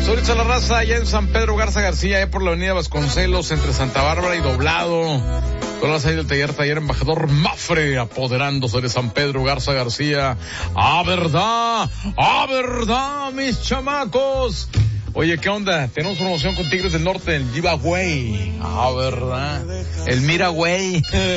Ahorita la raza allá en San Pedro Garza García, por la avenida Vasconcelos, entre Santa Bárbara y Doblado. Todas las del taller Embajador Mafre, apoderándose de San Pedro Garza García. ¡Ah, verdad, mis chamacos! Oye, ¿qué onda? Tenemos promoción con Tigres del Norte, el giveaway. ¡Ah, verdad! El mira, güey.